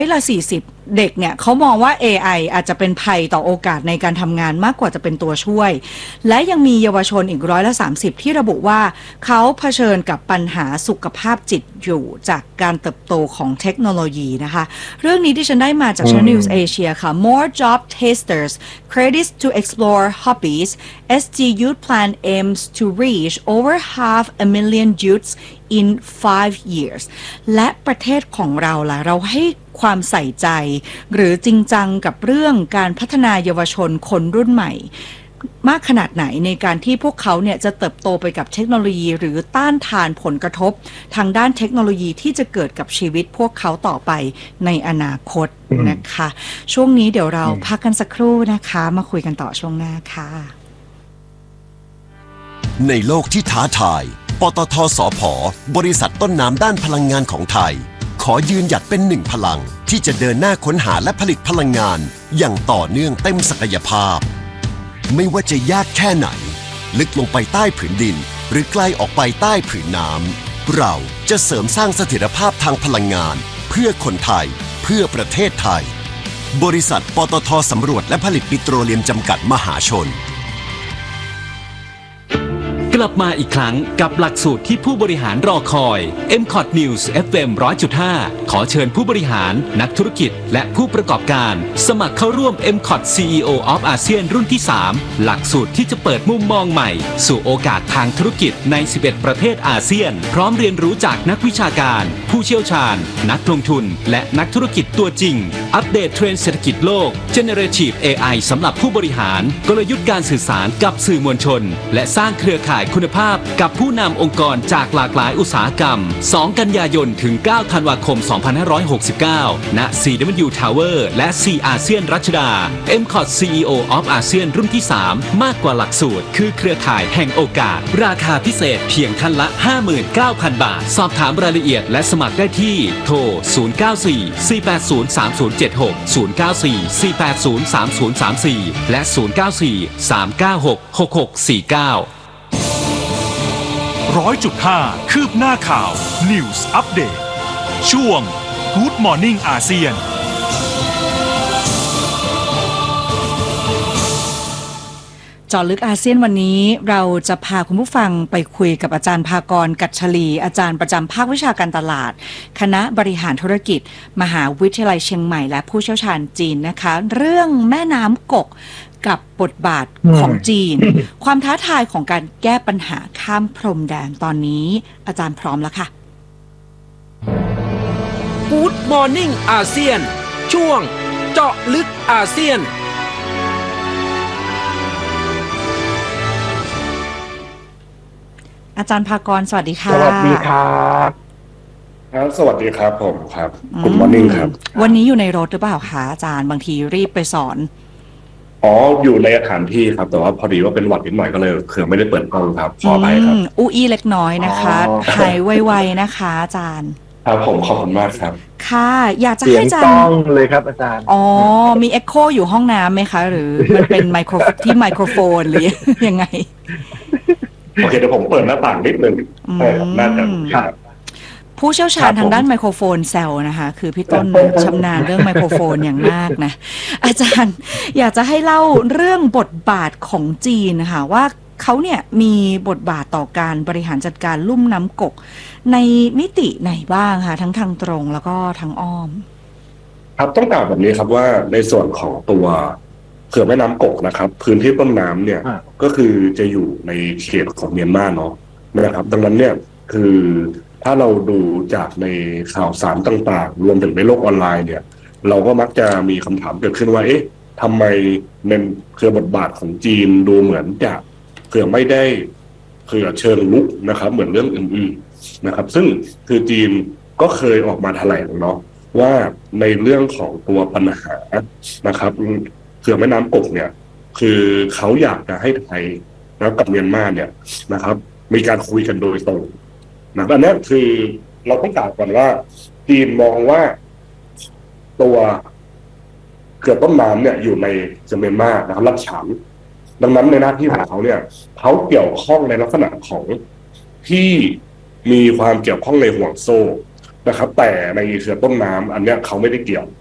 ละ40เด็กเนี่ยเขามองว่า AI อาจจะเป็นภัยต่อโอกาสในการทำงานมากกว่าจะเป็นตัวช่วยและยังมีเยาวชนอีก30%ที่ระบุว่าเขาเผชิญกับปัญหาสุขภาพจิตอยู่จากการเติบโตของเทคโนโลยีนะคะเรื่องนี้ที่ฉันได้มาจาก Channel News Asia ค่ะ More job tasters credits to explore hobbies SG Youth Plan aims to reach over 500,000 youths in 5 years และประเทศของเราล่ะเราให้ความใส่ใจหรือจริงจังกับเรื่องการพัฒนาเยาวชนคนรุ่นใหม่มากขนาดไหนในการที่พวกเขาเนี่ยจะเติบโตไปกับเทคโนโลยีหรือต้านทานผลกระทบทางด้านเทคโนโลยีที่จะเกิดกับชีวิตพวกเขาต่อไปในอนาคตนะคะช่วงนี้เดี๋ยวเราพักกันสักครู่นะคะมาคุยกันต่อช่วงหน้าค่ะในโลกที่ท้าทายปตท.สผ.บริษัทต้นน้ำด้านพลังงานของไทยขอยืนหยัดเป็นหนึ่งพลังที่จะเดินหน้าค้นหาและผลิตพลังงานอย่างต่อเนื่องเต็มศักยภาพไม่ว่าจะยากแค่ไหนลึกลงไปใต้ผืนดินหรือไกลออกไปใต้ผืนน้ำเราจะเสริมสร้างเสถียรภาพทางพลังงานเพื่อคนไทยเพื่อประเทศไทยบริษัทปตท.สำรวจและผลิตปิโตรเลียมจำกัดมหาชนกลับมาอีกครั้งกับหลักสูตรที่ผู้บริหารรอคอย MCOT News FM 100.5 ขอเชิญผู้บริหารนักธุรกิจและผู้ประกอบการสมัครเข้าร่วม MCOT CEO of ASEAN รุ่นที่ 3 หลักสูตรที่จะเปิดมุมมองใหม่สู่โอกาสทางธุรกิจใน 11 ประเทศอาเซียนพร้อมเรียนรู้จากนักวิชาการผู้เชี่ยวชาญนักลงทุนและนักธุรกิจตัวจริงอัปเดตเทรนด์เศรษฐกิจโลก Generative AI สำหรับผู้บริหารกลยุทธ์การสื่อสารกับสื่อมวลชนและสร้างเครือข่ายคุณภาพกับผู้นำองค์กรจากหลากหลายอุตสาหกรรม2 กันยายนถึง 9 ธันวาคม 2569 ณ CW Tower และ C อาเซียนรัชดา MCOT CEO of ASEAN รุ่นที่ 3 มากกว่าหลักสูตรคือเครือข่ายแห่งโอกาสราคาพิเศษเพียงท่านละ 59,000 บาทสอบถามรายละเอียดและสมัครได้ที่โทร 094-480-3076 094-480-3034 และ 094-396-6649 100.5 คืบหน้าข่าว News Update ช่วง Good Morning อาเซียนเจาะลึกอาเซียนวันนี้เราจะพาคุณผู้ฟังไปคุยกับอาจารย์ภากร กัจฉลีอาจารย์ประจำภาควิชาการตลาดคณะบริหารธุรกิจมหาวิทยาลัยเชียงใหม่และผู้เชี่ยวชาญจีนนะคะเรื่องแม่น้ำกกกับบทบาทของจีนความท้าทายของการแก้ปัญหาข้ามพรมแดนตอนนี้อาจารย์พร้อมแล้วค่ะ Good Morning อาเซียนช่วงเจาะลึกอาเซียนอาจารย์ภากรสวัสดีค่ะสวัสดีครับครับสวัสดีครับผมครับ Good Morning ครับวันนี้อยู่ในรถหรือเปล่าคะอาจารย์บางทีรีบไปสอนอยู่ในสถานที่ครับแต่ว่าพอดีว่าเป็นหวัดนิดหน่อยก็เลยคือไม่ได้เปิดกล้องครับขออภัยครับอู้อี้เล็กน้อยนะคะหายไวๆนะคะอาจารย์ครับผมขอบคุณมากครับค่ะอยากจะให้อาจารย์เสียงต้องเลยครับอาจารย์มีเอ็กโคอยู่ห้องน้ำไหมคะหรือมันเป็นไมโครโฟนหรือยังไงโอเคเดี๋ยวผมเปิดหน้าต่างนิดนึงน่าจะครับผู้เชี่ยวชาญทางด้านไมโครโฟนแซลนะคะคือพี่ต้นชำนาญเรื่องไมโครโฟนอย่างมากนะอาจารย์อยากจะให้เล่าเรื่องบทบาทของจีนนะคะว่าเขาเนี่ยมีบทบาทต่อการบริหารจัดการลุ่มน้ำกกในมิติไหนบ้างคะทั้งทางตรงแล้วก็ทางอ้อมครับต้องกล่าวแบบนี้ครับว่าในส่วนของตัวเขื่อนแม่น้ำกกนะครับพื้นที่ต้นน้ำเนี่ยก็คือจะอยู่ในเขตของเมียนมาเนาะนะครับดังนั้นเนี่ยคือถ้าเราดูจากในข่าวสารต่างๆรวมถึงในโลกออนไลน์เนี่ยเราก็มักจะมีคำถามเกิดขึ้นว่าเอ๊ะทำไมในเครือบทบาทของจีนดูเหมือนจะไม่ได้เชิงลุกนะครับเหมือนเรื่องอื่นๆนะครับซึ่งคือจีนก็เคยออกมาแถลงเนาะว่าในเรื่องของตัวปัญหานะครับเขื่อนแม่น้ำกกเนี่ยคือเขาอยากจะให้ไทยแล้วกับเมียนมาเนี่ยนะครับมีการคุยกันโดยตรงนะอันนี้คือเราต้องกล่าวก่อนว่าจีนมองว่าตัวเขื่อนต้นน้ำเนี่ยอยู่ในเมียนมานะครับรัฐฉานดังนั้นในหน้าที่ของเขาเนี่ยเขาเกี่ยวข้องในลักษณะของที่มีความเกี่ยวข้องในห่วงโซ่นะครับ แต่ในเขื่อนต้นน้ำอันเนี้ยเขาไม่ได้เกี่ยว